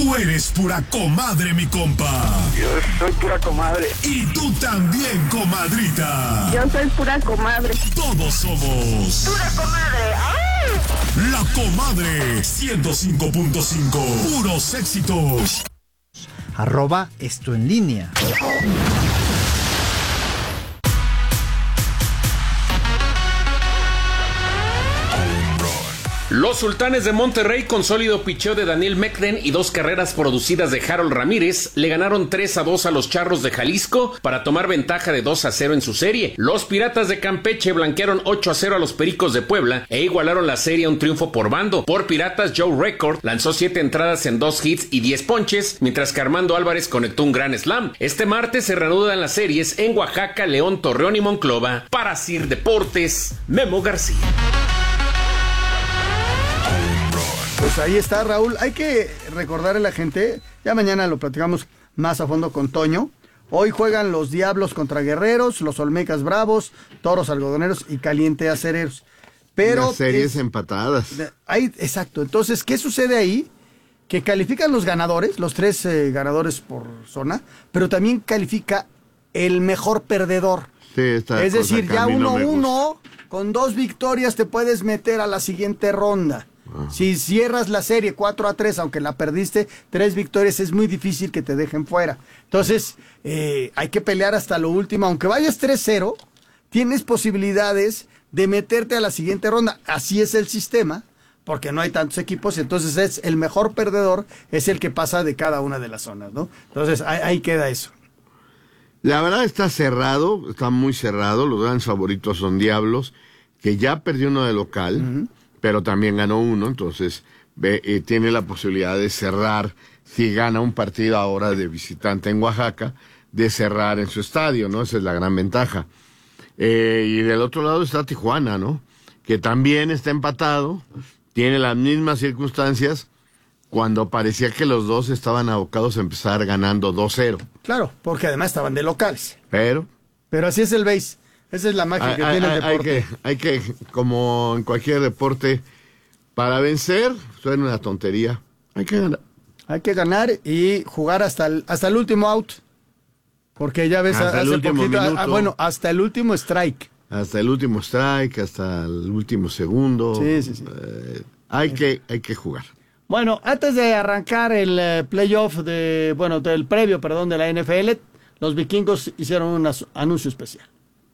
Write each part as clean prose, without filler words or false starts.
Tú eres pura comadre, mi compa. Yo soy pura comadre. Y tú también, comadrita. Yo soy pura comadre. Todos somos ¡Pura comadre! ¡Ay! La Comadre 105.5. Puros éxitos. @esto en línea. Los Sultanes de Monterrey, con sólido picheo de Daniel Mekden y 2 carreras producidas de Harold Ramírez, le ganaron 3-2 a los Charros de Jalisco para tomar ventaja de 2-0 en su serie. Los Piratas de Campeche blanquearon 8-0 a los Pericos de Puebla e igualaron la serie a un triunfo por bando. Por Piratas, Joe Record lanzó 7 entradas en 2 hits y 10 ponches, mientras que Armando Álvarez conectó un gran slam. Este martes se reanudan las series en Oaxaca, León, Torreón y Monclova. Para Sir Deportes, Memo García. Pues ahí está, Raúl. Hay que recordarle a la gente, ya mañana lo platicamos más a fondo con Toño. Hoy juegan los Diablos contra Guerreros, los Olmecas Bravos, Toros Algodoneros y Caliente Acereros. Pero las series empatadas. Exacto. Entonces, ¿qué sucede ahí? Que califican los ganadores, los 3 ganadores por zona, pero también califica el mejor perdedor. Sí, es decir, ya 1-1, con 2 victorias te puedes meter a la siguiente ronda. Si cierras la serie 4-3, aunque la perdiste, 3 victorias, es muy difícil que te dejen fuera. Entonces, hay que pelear hasta lo último. Aunque vayas 3-0, tienes posibilidades de meterte a la siguiente ronda. Así es el sistema, porque no hay tantos equipos. Entonces, es el mejor perdedor, es el que pasa de cada una de las zonas, ¿no? Entonces, ahí queda eso. La verdad está cerrado, está muy cerrado. Los grandes favoritos son Diablos, que ya perdió uno de local, pero también ganó uno, entonces tiene la posibilidad de cerrar, si gana un partido ahora de visitante en Oaxaca, de cerrar en su estadio, ¿no? Esa es la gran ventaja. Y del otro lado está Tijuana, ¿no? Que también está empatado, tiene las mismas circunstancias, cuando parecía que los dos estaban abocados a empezar ganando 2-0. Claro, porque además estaban de locales. Pero así es el base. Esa es la magia que tiene el deporte. Hay que, como en cualquier deporte, para vencer, suena una tontería, hay que ganar. Hay que ganar y jugar hasta el último out. Porque ya ves, hasta el último minuto. Hasta el último strike. Hasta el último strike, hasta el último segundo. Sí. Hay que jugar. Bueno, antes de arrancar el playoff del previo, de la NFL, los vikingos hicieron un anuncio especial.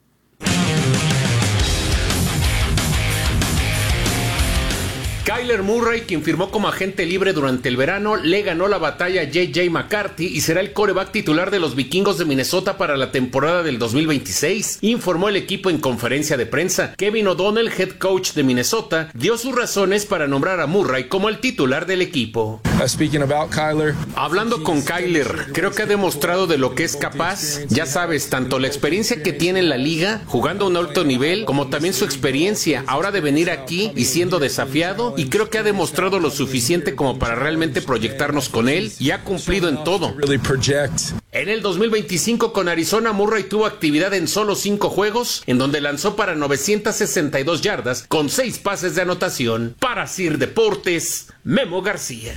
Kyler Murray, quien firmó como agente libre durante el verano, le ganó la batalla a J.J. McCarthy y será el quarterback titular de los Vikingos de Minnesota para la temporada del 2026, informó el equipo en conferencia de prensa. Kevin O'Donnell, head coach de Minnesota, dio sus razones para nombrar a Murray como el titular del equipo. Hablando con Kyler, creo que ha demostrado de lo que es capaz. Ya sabes, tanto la experiencia que tiene en la liga, jugando a un alto nivel, como también su experiencia ahora de venir aquí y siendo desafiado, y creo que ha demostrado lo suficiente como para realmente proyectarnos con él, y ha cumplido en todo. En el 2025 con Arizona, Murray tuvo actividad en solo 5 juegos, en donde lanzó para 962 yardas con 6 pases de anotación. Para Sir Deportes, Memo García.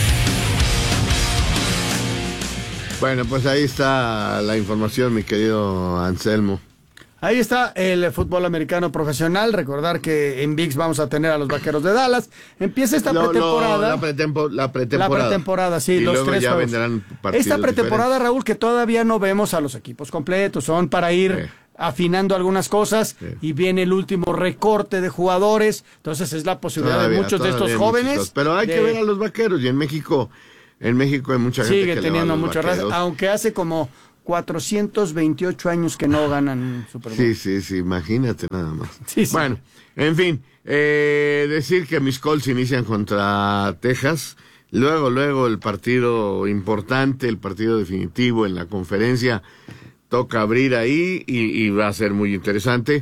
Bueno, pues ahí está la información, mi querido Anselmo. Ahí está el fútbol americano profesional. Recordar que en ViX vamos a tener a los Vaqueros de Dallas. Empieza esta pretemporada. La pretemporada. La pretemporada, sí. Y los luego 3 ya juegos. vendrán partidos Esta pretemporada, diferentes. Raúl, que todavía no vemos a los equipos completos. Son para ir afinando algunas cosas. Y viene el último recorte de jugadores. Entonces es la posibilidad de muchos de estos jóvenes. Pero hay que ver a los Vaqueros. Y en México hay mucha gente sigue que teniendo le va a los mucha raza. Vaqueros. Aunque hace como 428 años que no ganan Super Bowl. Sí, imagínate nada más. Sí. Bueno, en fin, decir que mis Colts inician contra Texas, luego el partido importante, el partido definitivo en la conferencia, toca abrir ahí y va a ser muy interesante.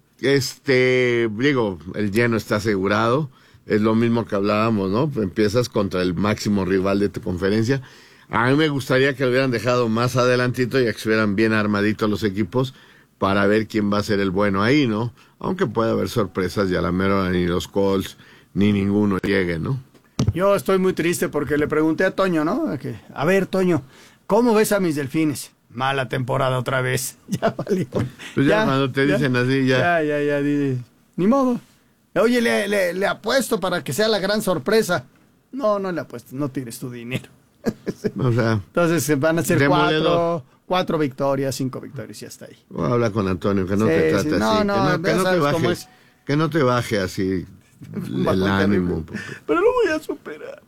El lleno está asegurado, es lo mismo que hablábamos, ¿no? Empiezas contra el máximo rival de tu conferencia. A mí me gustaría que lo hubieran dejado más adelantito y que estuvieran bien armaditos los equipos para ver quién va a ser el bueno ahí, ¿no? Aunque puede haber sorpresas y a la mera hora ni los Colts ni ninguno llegue, ¿no? Yo estoy muy triste porque le pregunté a Toño, ¿no? A ver, Toño, ¿cómo ves a mis Delfines? Mala temporada otra vez. Ya valió. Pues ya cuando te dicen así, ya. Ya, ni modo. Oye, le apuesto para que sea la gran sorpresa. No le apuestes, no tires tu dinero. O sea, entonces van a ser demoledor. 4 victorias, 5 victorias, ya está ahí. Voy a hablar con Antonio, que no te trate así. Que no te baje. Que no te baje así el ánimo. Pero lo voy a superar.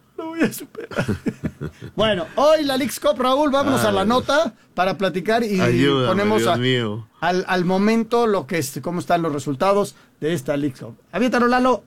Bueno, hoy la Leagues Cup, Raúl, vámonos a la nota para platicar y ponemos al momento cómo están los resultados de esta Leagues Cup. Aviéntalo, Lalo.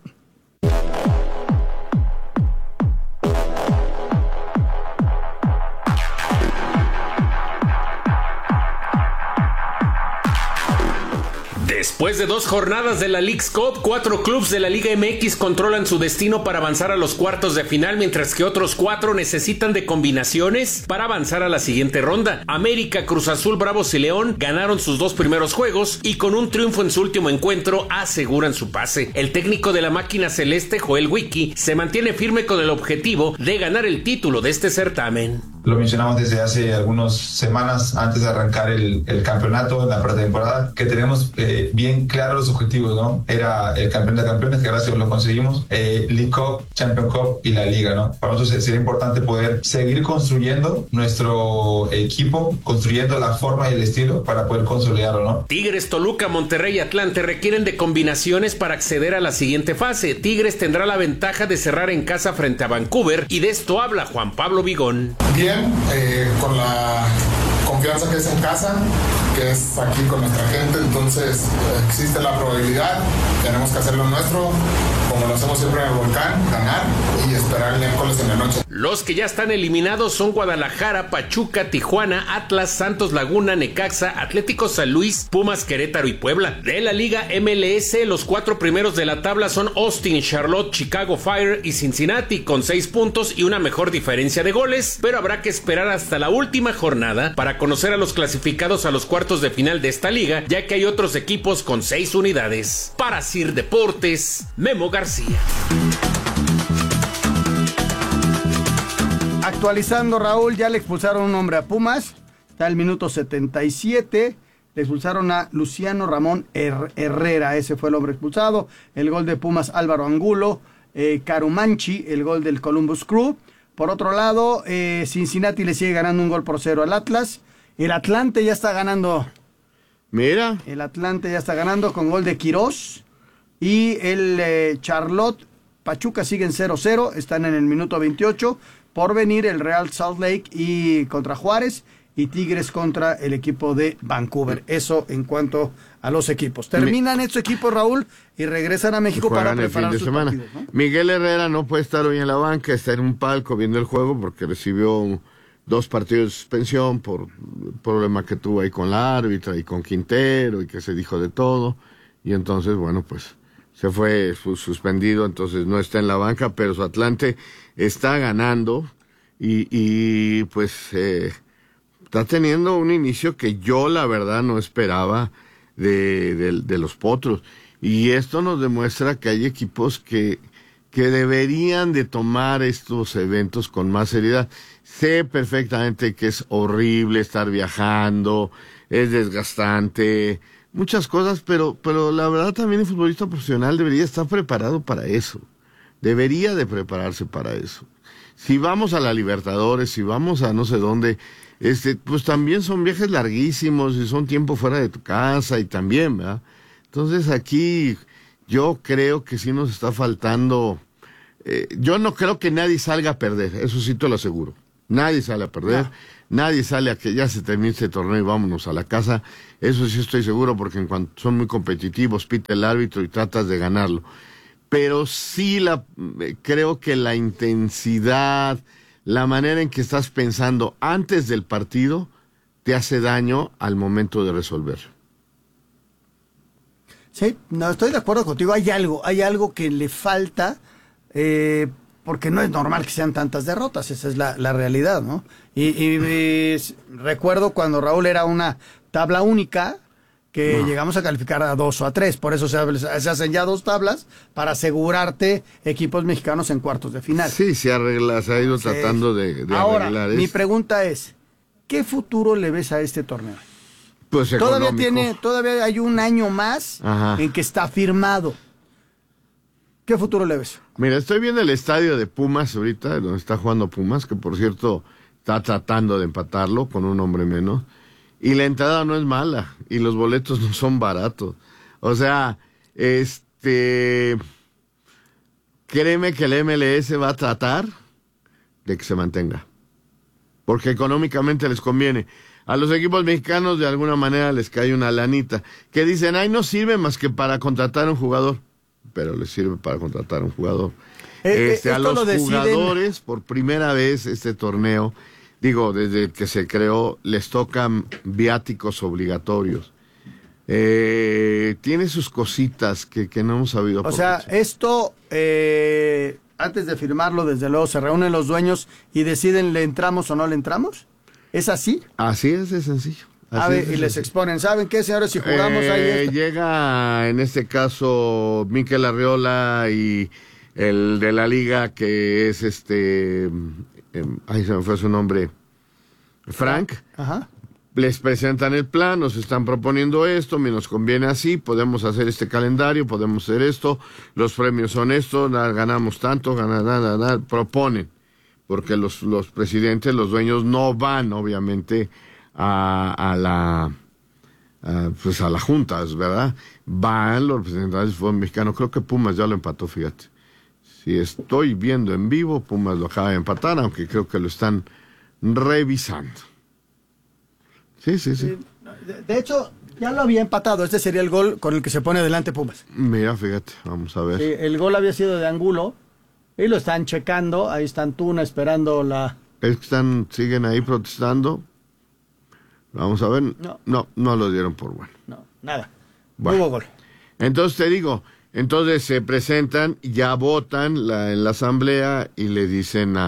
Después de 2 jornadas de la Leagues Cup, 4 clubes de la Liga MX controlan su destino para avanzar a los cuartos de final, mientras que otros 4 necesitan de combinaciones para avanzar a la siguiente ronda. América, Cruz Azul, Bravos y León ganaron sus 2 primeros juegos y con un triunfo en su último encuentro aseguran su pase. El técnico de la máquina celeste, Joel Wiki, se mantiene firme con el objetivo de ganar el título de este certamen. Lo mencionamos desde hace algunas semanas antes de arrancar el campeonato en la pretemporada, que tenemos bien claros los objetivos, ¿no? Era el campeón de campeones, que gracias a Dios lo conseguimos, League Cup, Champions Cup y la Liga, ¿no? Para nosotros sería importante poder seguir construyendo nuestro equipo, construyendo la forma y el estilo para poder consolidarlo, ¿no? Tigres, Toluca, Monterrey y Atlante requieren de combinaciones para acceder a la siguiente fase. Tigres tendrá la ventaja de cerrar en casa frente a Vancouver y de esto habla Juan Pablo Vigón. Bien, con la confianza que es en casa, que es aquí con nuestra gente, entonces existe la probabilidad, tenemos que hacer lo nuestro, como lo hacemos siempre en el Volcán, ganar y esperar el miércoles en la noche. Los que ya están eliminados son Guadalajara, Pachuca, Tijuana, Atlas, Santos Laguna, Necaxa, Atlético San Luis, Pumas, Querétaro y Puebla. De la Liga MLS, los 4 primeros de la tabla son Austin, Charlotte, Chicago Fire y Cincinnati con 6 puntos y una mejor diferencia de goles, pero habrá que esperar hasta la última jornada para conocer a los clasificados a los cuartos de final de esta liga, ya que hay otros equipos con 6 unidades. Para Sir Deportes, Memo García. Actualizando, Raúl, ya le expulsaron un hombre a Pumas, está el minuto 77, le expulsaron a Luciano Ramón Herrera, ese fue el hombre expulsado. El gol de Pumas, Álvaro Angulo, Carumanchi, el gol del Columbus Crew. Por otro lado, Cincinnati le sigue ganando 1-0 al Atlas. El Atlante ya está ganando. Mira. El Atlante ya está ganando con gol de Quirós. Y el Charlotte, Pachuca siguen 0-0, están en el minuto 28. Por venir el Real Salt Lake y contra Juárez y Tigres contra el equipo de Vancouver. Eso en cuanto a los equipos. Terminan estos equipos, Raúl, y regresan a México para preparar sus partidos, ¿no? Miguel Herrera no puede estar hoy en la banca, está en un palco viendo el juego porque recibió 2 partidos de suspensión por problema que tuvo ahí con la árbitra y con Quintero y que se dijo de todo. Y entonces, bueno, pues se fue suspendido, entonces no está en la banca, pero su Atlante está ganando y pues está teniendo un inicio que yo la verdad no esperaba de los Potros. Y esto nos demuestra que hay equipos que deberían de tomar estos eventos con más seriedad. Sé perfectamente que es horrible estar viajando, es desgastante, muchas cosas, pero la verdad también el futbolista profesional debería estar preparado para eso. Debería de prepararse para eso. Si vamos a la Libertadores, si vamos a no sé dónde, pues también son viajes larguísimos y son tiempo fuera de tu casa y también, ¿verdad? Entonces aquí yo creo que sí nos está faltando. Yo no creo que nadie salga a perder, eso sí te lo aseguro. Nadie sale a perder, no. Nadie sale a que ya se termine este torneo y vámonos a la casa. Eso sí estoy seguro, porque en cuanto son muy competitivos, pita el árbitro y tratas de ganarlo. Pero sí creo que la intensidad, la manera en que estás pensando antes del partido, te hace daño al momento de resolver. Sí, no, estoy de acuerdo contigo. Hay algo que le falta, porque no es normal que sean tantas derrotas, esa es la realidad, ¿no? Y recuerdo cuando Raúl era una tabla única, que llegamos a calificar a 2 o a 3. Por eso se hacen ya 2 tablas para asegurarte equipos mexicanos en cuartos de final. Sí, se ha ido tratando de Ahora, arreglar mi eso. pregunta es, ¿qué futuro le ves a este torneo? Pues Todavía hay un año más en que está firmado. ¿Qué futuro le ves? Mira, estoy viendo el estadio de Pumas ahorita, donde está jugando Pumas, que por cierto está tratando de empatarlo con un hombre menos. Y la entrada no es mala, y los boletos no son baratos. O sea, créeme que el MLS va a tratar de que se mantenga. Porque económicamente les conviene. A los equipos mexicanos de alguna manera les cae una lanita. Que dicen, no sirve más que para contratar un jugador. Pero les sirve para contratar un jugador. A los jugadores, por primera vez este torneo, desde que se creó, les tocan viáticos obligatorios. Tiene sus cositas que no hemos sabido. O sea, esto, antes de firmarlo, desde luego, se reúnen los dueños y deciden, ¿le entramos o no le entramos? ¿Es así? Así es de sencillo. Y les exponen, ¿saben qué, señores? Si jugamos ahí... Llega, en este caso, Mikel Arriola y el de la liga, que es se me fue su nombre, Frank. Ajá. Les presentan el plan, nos están proponiendo esto, nos conviene así, podemos hacer este calendario, podemos hacer esto, los premios son estos, ganamos tanto, proponen. Porque los presidentes, los dueños no van, obviamente, a la junta, ¿verdad? Van los representantes del fútbol mexicano. Creo que Pumas ya lo empató, fíjate. Si estoy viendo en vivo, Pumas lo acaba de empatar, aunque creo que lo están revisando. Sí. De hecho, ya lo había empatado. Este sería el gol con el que se pone delante Pumas. Mira, fíjate, vamos a ver. El gol había sido de Angulo. Y lo están checando, ahí está Antuna esperando la... Es que siguen ahí protestando. Vamos a ver. No lo dieron por bueno. No, nada. Bueno. No hubo gol. Entonces te digo, se presentan, ya votan en la asamblea y le dicen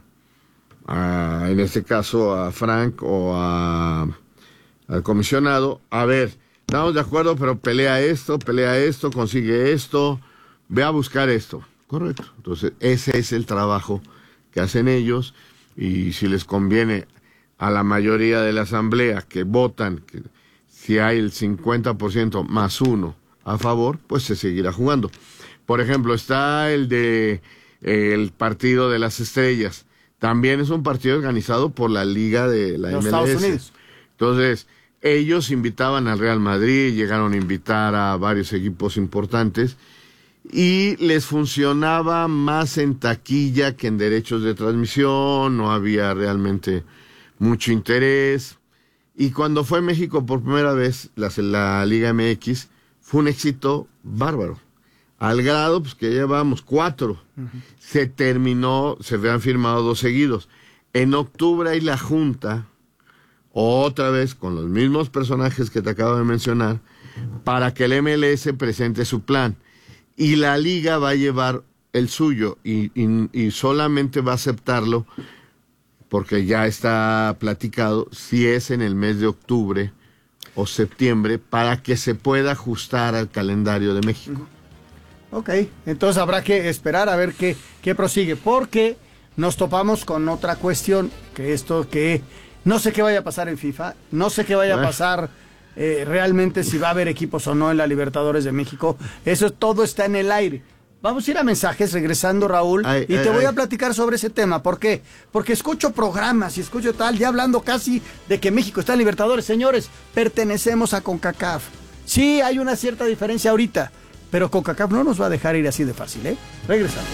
en este caso a Frank o al comisionado, a ver, estamos de acuerdo, pero pelea esto, consigue esto, ve a buscar esto. Correcto. Entonces, ese es el trabajo que hacen ellos, y si les conviene a la mayoría de la asamblea que votan, que si hay el 50% más 1 a favor, pues se seguirá jugando. Por ejemplo, está el partido de las estrellas. También es un partido organizado por la Liga de la MLS. Estados Unidos. Entonces, ellos invitaban al Real Madrid, llegaron a invitar a varios equipos importantes, y les funcionaba más en taquilla que en derechos de transmisión, no había realmente mucho interés. Y cuando fue México por primera vez, la Liga MX, fue un éxito bárbaro, al grado que llevamos 4. Se terminó, se habían firmado 2 seguidos. En octubre hay la junta, otra vez con los mismos personajes que te acabo de mencionar, para que el MLS presente su plan. Y la liga va a llevar el suyo y solamente va a aceptarlo porque ya está platicado si es en el mes de octubre o septiembre, para que se pueda ajustar al calendario de México. Ok, entonces habrá que esperar a ver qué prosigue, porque nos topamos con otra cuestión, que no sé qué vaya a pasar en FIFA, no sé qué vaya a pasar realmente, si va a haber equipos o no en la Libertadores de México. Eso todo está en el aire. Vamos a ir a mensajes regresando, Raúl, y te voy a platicar sobre ese tema. ¿Por qué? Porque escucho programas y escucho ya hablando casi de que México está en Libertadores. Señores, pertenecemos a CONCACAF. Sí, hay una cierta diferencia ahorita, pero CONCACAF no nos va a dejar ir así de fácil, ¿eh? Regresamos.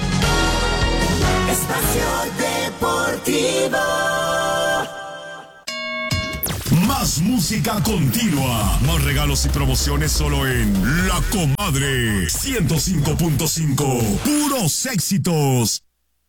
Espacio Deportivo. Más música continua, más regalos y promociones solo en La Comadre 105.5. Puros éxitos.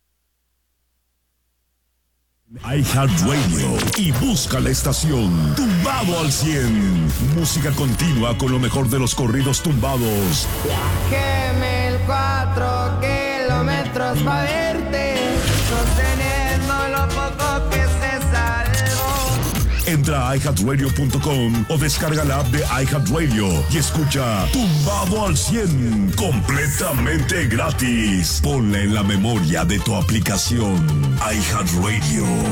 iHeartRadio y busca la estación Tumbado al 100. Música continua con lo mejor de los corridos tumbados. Viajé 1004 kilómetros para verte, sosteniendo lo poco que se salvó. Entra a iHeartRadio.com o descarga la app de iHeartRadio y escucha Tumbado al 100 completamente gratis. Ponla en la memoria de tu aplicación iHeartRadio.